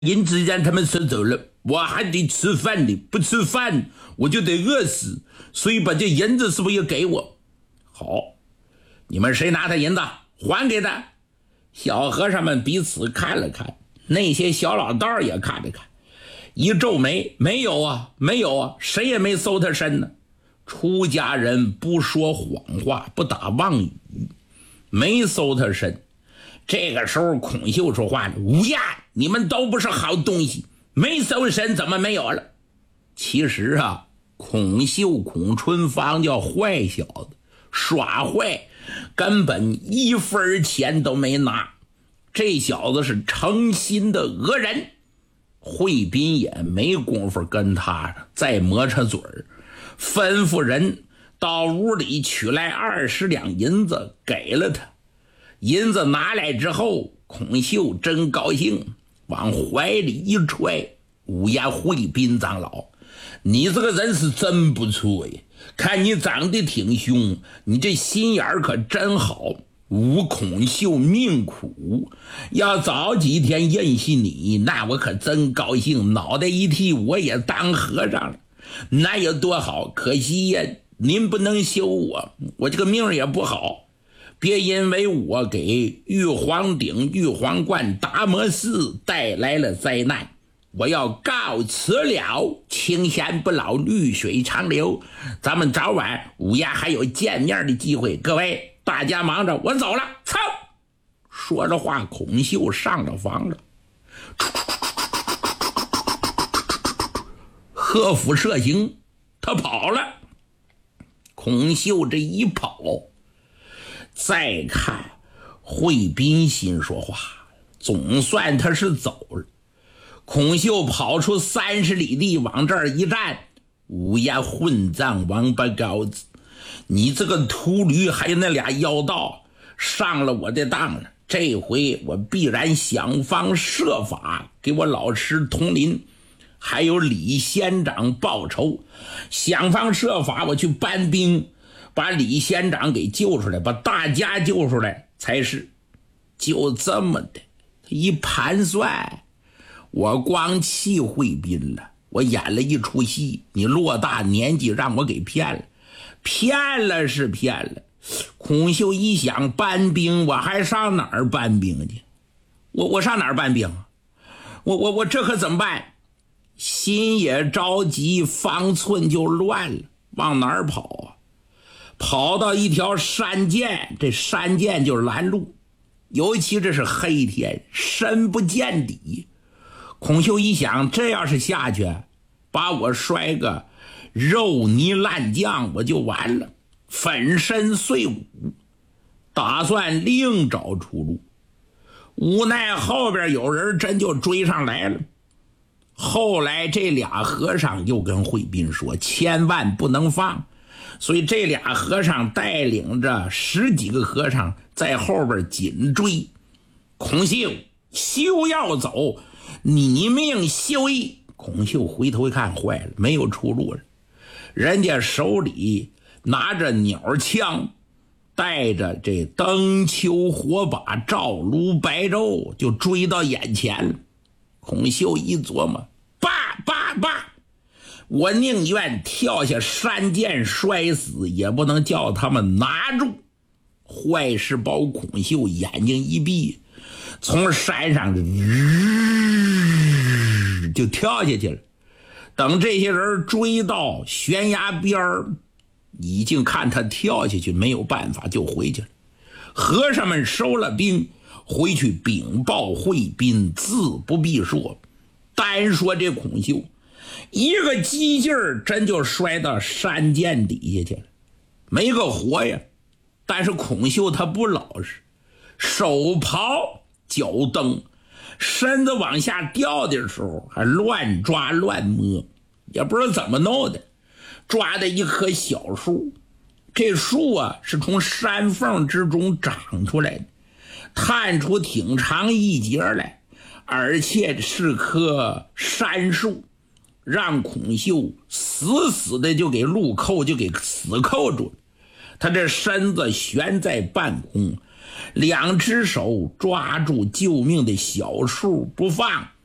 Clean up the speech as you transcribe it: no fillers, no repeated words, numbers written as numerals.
尹之然他们说走了，我还得吃饭呢，不吃饭我就得饿死，所以把这银子是不是也给我？好，你们谁拿他银子还给他。小和尚们彼此看了看，那些小老道也看了看，一皱眉，没有啊，没有啊，谁也没搜他身呢。出家人不说谎话，不打妄语，没搜他身。这个时候孔秀说话呢，乌鸦，你们都不是好东西，没搜身怎么没有了？其实啊，孔秀孔春芳叫坏小子，耍坏，根本1分钱都没拿。这小子是诚心的讹人。惠宾也没工夫跟他再磨扯嘴儿，吩咐人到屋里取来20两银子给了他。银子拿来之后，孔秀真高兴，往怀里一揣，乌鸦惠宾长老，你这个人是真不错呀，看你长得挺凶，你这心眼可真好。吾孔秀命苦，要早几天认识你，那我可真高兴，脑袋一剃我也当和尚了，那有多好。可惜呀，您不能修我，我这个命也不好，别因为我给玉皇顶玉皇观达摩寺带来了灾难，我要告辞了，青山不老绿水长流，咱们早晚乌鸦还有见面的机会，各位大家忙着，我走了。操！说着话，孔秀上了房了，喝辐射型，他跑了。孔秀这一跑，再看惠宾心说话，总算他是走了。孔秀跑出30里地，往这儿一站，乌鸦混账王八羔子，你这个秃驴还有那俩妖道上了我的当了，这回我必然想方设法给我老师佟林还有李县长报仇，想方设法我去搬兵，把李县长给救出来，把大家救出来才是。就这么的，他一盘算，我光气惠宾了，我演了一出戏，你偌大年纪让我给骗了，骗了是骗了。孔秀一想，搬兵我还上哪儿搬兵去？我上哪儿搬兵啊？我这可怎么办？心也着急，方寸就乱了，往哪儿跑啊？跑到一条山涧，这山涧就是拦路，尤其这是黑天，深不见底。孔秀一想，这要是下去把我摔个肉泥烂酱，我就完了，粉身碎骨，打算另找出路。无奈后边有人真就追上来了。后来这俩和尚又跟惠宾说，千万不能放，所以这俩和尚带领着10几个和尚在后边紧追。孔秀休要走，你命休矣。孔秀回头一看，坏了，没有出路了。人家手里拿着鸟枪，带着这灯球火把照炉白昼，就追到眼前了。孔秀一琢磨，爸，我宁愿跳下山涧摔死，也不能叫他们拿住。坏事包孔秀眼睛一闭，从山上就跳下去了。等这些人追到悬崖边儿，已经看他跳下去没有办法，就回去了。和尚们收了兵，回去禀报惠宾，自不必说。单说这孔秀一个机劲儿，真就摔到山涧底下去了，没个活呀。但是孔秀他不老实，手刨脚蹬，身子往下掉的时候还乱抓乱摸，也不知道怎么弄的，抓的一棵小树。这树啊是从山缝之中长出来的，探出挺长一截来，而且是棵杉树，让孔秀死死的就给路扣，就给死扣住了。他这身子悬在半空，2只手抓住救命的小树不放，